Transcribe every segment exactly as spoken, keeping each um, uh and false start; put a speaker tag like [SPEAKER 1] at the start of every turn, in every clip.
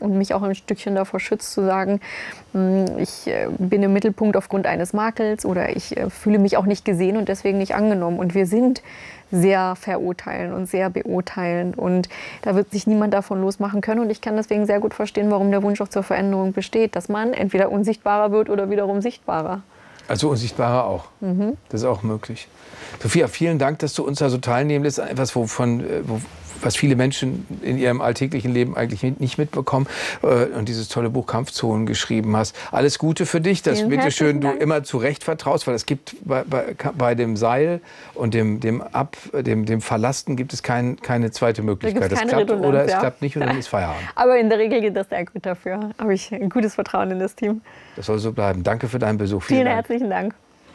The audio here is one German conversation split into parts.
[SPEAKER 1] und mich auch ein Stückchen davor schützt, zu sagen, ich bin im Mittelpunkt aufgrund eines Makels oder ich fühle mich auch nicht gesehen und deswegen nicht angenommen. Und wir sind sehr verurteilend und sehr beurteilend und da wird sich niemand davon losmachen können. Und ich kann deswegen sehr gut verstehen, warum der Wunsch auch zur Veränderung besteht, dass man entweder unsichtbarer wird oder wiederum sichtbarer.
[SPEAKER 2] Also unsichtbarer auch. Mhm. Das ist auch möglich. Sophia, vielen Dank, dass du uns da so teilnehmen lässt. Etwas, wovon, wo, was viele Menschen in ihrem alltäglichen Leben eigentlich nicht mitbekommen. Und dieses tolle Buch Kampfzonen geschrieben hast. Alles Gute für dich, dass bitteschön du immer zu Recht vertraust, weil es gibt bei, bei, bei dem Seil und dem, dem Ab, dem, dem Verlasten gibt es kein, keine zweite Möglichkeit. Das klappt oder es ja. klappt nicht und dann ist Feierabend.
[SPEAKER 1] Aber in der Regel geht das sehr gut dafür. Habe ich ein gutes Vertrauen in das Team.
[SPEAKER 2] Das soll so bleiben. Danke für deinen Besuch.
[SPEAKER 1] Vielen, Vielen Dank. herzlichen Dank.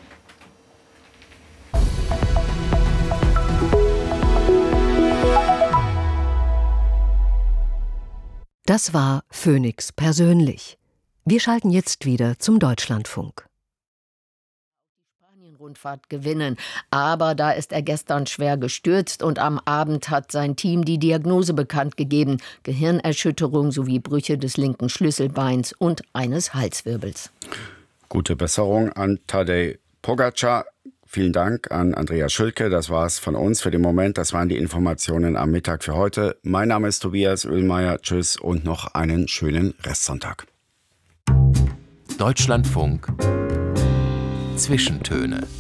[SPEAKER 3] Das war Phoenix persönlich. Wir schalten jetzt wieder zum Deutschlandfunk.
[SPEAKER 4] Rundfahrt gewinnen. Aber da ist er gestern schwer gestürzt und am Abend hat sein Team die Diagnose bekannt gegeben: Gehirnerschütterung sowie Brüche des linken Schlüsselbeins und eines Halswirbels.
[SPEAKER 5] Gute Besserung an Tadej Pogačar. Vielen Dank an Andreas Schülke. Das war's von uns für den Moment. Das waren die Informationen am Mittag für heute. Mein Name ist Tobias Oehlmeier. Tschüss und noch einen schönen Restsonntag.
[SPEAKER 6] Deutschlandfunk Zwischentöne.